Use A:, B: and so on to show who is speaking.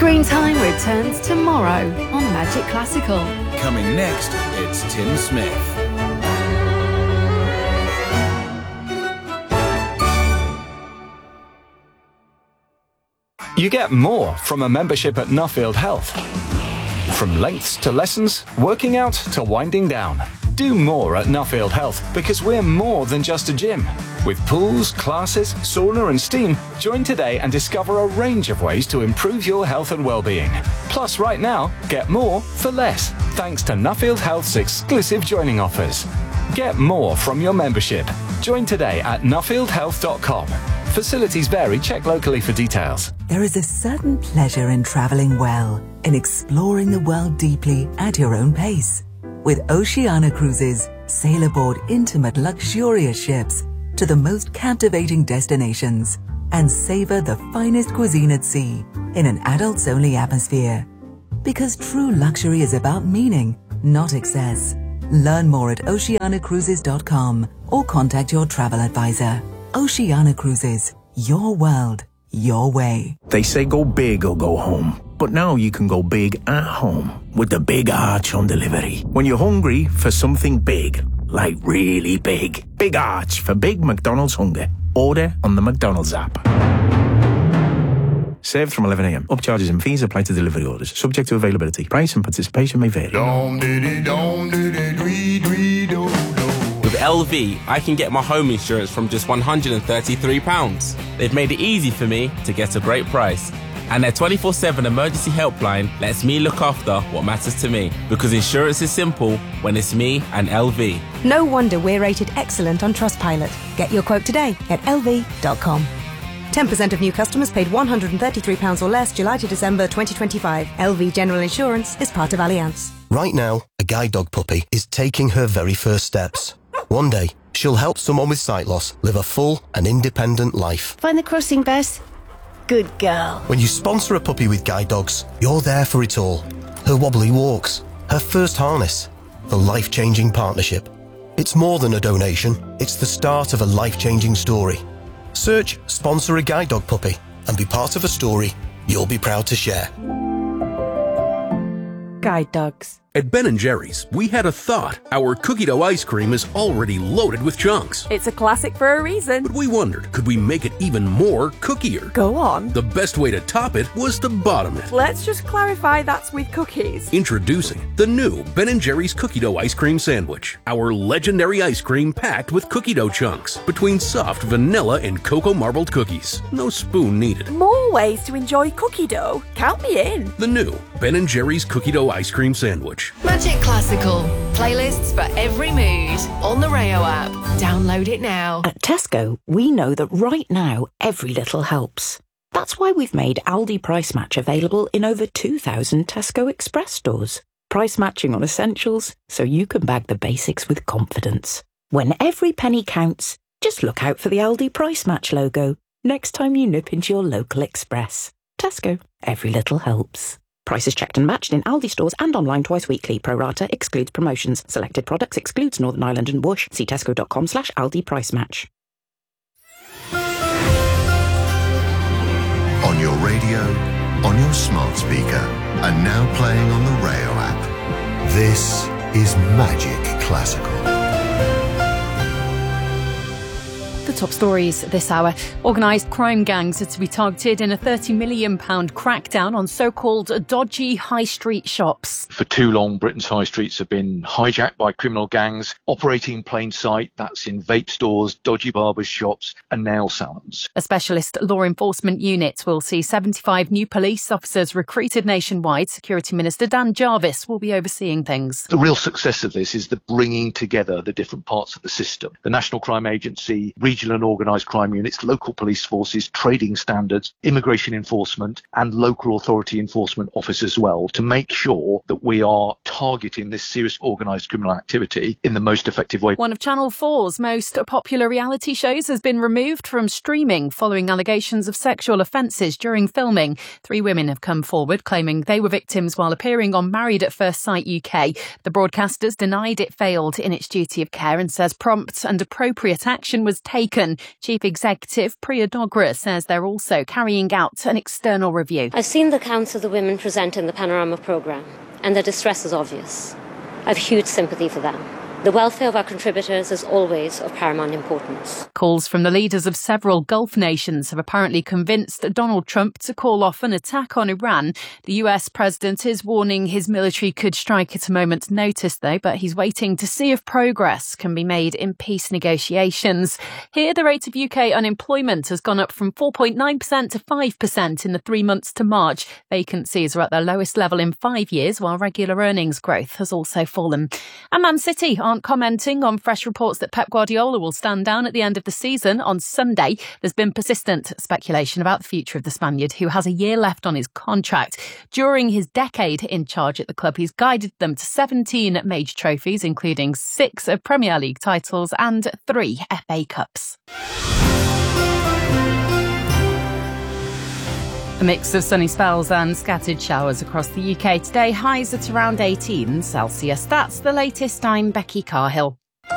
A: Screen Time returns tomorrow on Magic Classical.
B: Coming next, it's Tim Smith.
C: You get more from a membership at Nuffield Health. From lengths to lessons, working out to winding down. Do more at Nuffield Health because we're more than just a gym. With pools, classes, sauna and steam, join today and discover a range of ways to improve your health and well-being. Plus, right now, get more for less, thanks to Nuffield Health's exclusive joining offers. Get more from your membership. Join today at nuffieldhealth.com. Facilities vary. Check locally for details.
D: There is a certain pleasure in traveling well, in exploring the world deeply at your own pace. With Oceania Cruises, sail aboard intimate, luxurious ships to the most captivating destinations and savor the finest cuisine at sea in an adults-only atmosphere. Because true luxury is about meaning, not excess. Learn more at oceanacruises.com or contact your travel advisor. Oceania Cruises, your world, your way.
E: They say go big or go home. But now you can go big at home with the Big Arch on delivery. When you're hungry for something big, like really big, Big Arch for big McDonald's hunger. Order on the McDonald's app. Served from 11 a.m. Upcharges and fees apply to delivery orders. Subject to availability. Price and participation may vary.
F: With LV, I can get my home insurance from just £133. They've made it easy for me to get a great price. And their 24/7 emergency helpline lets me look after what matters to me. Because insurance is simple when it's me and LV.
G: No wonder we're rated excellent on Trustpilot. Get your quote today at lv.com. 10% of new customers paid £133 or less July to December 2025. LV General Insurance is part of Allianz.
H: Right now, a guide dog puppy is taking her very first steps. One day, she'll help someone with sight loss live a full and independent life.
I: Find the crossing, Bess. Good girl.
H: When you sponsor a puppy with guide dogs, you're there for it all. Her wobbly walks, her first harness, the life-changing partnership. It's more than a donation, it's the start of a life-changing story. Search Sponsor a Guide Dog Puppy and be part of a story you'll be proud to share.
G: Guide dogs.
J: At Ben & Jerry's, we had a thought. Our cookie dough ice cream is already loaded with chunks.
K: It's a classic for a reason.
J: But we wondered, could we make it even more cookier?
K: Go on.
J: The best way to top it was to bottom it.
K: Let's just clarify that's with cookies.
J: Introducing the new Ben & Jerry's cookie dough ice cream sandwich. Our legendary ice cream packed with cookie dough chunks between soft vanilla and cocoa marbled cookies. No spoon needed.
K: More ways to enjoy cookie dough. Count me in.
J: The new Ben & Jerry's cookie dough ice cream sandwich.
A: Magic Classical. Playlists for every mood. On the Rayo app. Download it now.
L: At Tesco, we know that right now, every little helps. That's why we've made Aldi Price Match available in over 2,000 Tesco Express stores. Price matching on essentials, so you can bag the basics with confidence. When every penny counts, just look out for the Aldi Price Match logo next time you nip into your local Express. Tesco, every little helps. Prices checked and matched in Aldi stores and online twice weekly. Pro rata excludes promotions. Selected products excludes Northern Ireland and Bush. See tesco.com/Aldi Price Match.
M: On your radio, on your smart speaker, and now playing on the Rayo app. This is Magic Classical.
N: The top stories this hour. Organised crime gangs are to be targeted in a £30 million crackdown on so-called dodgy high street shops.
O: For too long, Britain's high streets have been hijacked by criminal gangs operating in plain sight. That's in vape stores, dodgy barbers' shops and nail salons.
N: A specialist law enforcement unit will see 75 new police officers recruited nationwide. Security Minister Dan Jarvis will be overseeing things.
O: The real success of this is the bringing together the different parts of the system. The National Crime Agency, regional and organised crime units, local police forces, trading standards, immigration enforcement and local authority enforcement office as well, to make sure that we are targeting this serious organised criminal activity in the most effective way.
N: One of Channel 4's most popular reality shows has been removed from streaming following allegations of sexual offences during filming. 3 women have come forward claiming they were victims while appearing on Married at First Sight UK. The broadcasters denied it failed in its duty of care and says prompt and appropriate action was taken Beacon. Chief Executive Priya Dogra says they're also carrying out an external review.
P: I've seen the accounts of the women present in the Panorama programme, and their distress is obvious. I have huge sympathy for them. The welfare of our contributors is always of paramount importance.
N: Calls from the leaders of several Gulf nations have apparently convinced Donald Trump to call off an attack on Iran. The US president is warning his military could strike at a moment's notice, though, but he's waiting to see if progress can be made in peace negotiations. Here, the rate of UK unemployment has gone up from 4.9% to 5% in the 3 months to March. Vacancies are at their lowest level in 5 years, while regular earnings growth has also fallen. And Man City aren't commenting on fresh reports that Pep Guardiola will stand down at the end of the season on Sunday. There's been persistent speculation about the future of the Spaniard, who has a year left on his contract. During his decade in charge at the club, he's guided them to 17 major trophies, including 6 Premier League titles and 3 FA Cups. A mix of sunny spells and scattered showers across the UK today. Highs at around 18 Celsius. That's the latest. I'm Becky Carhill.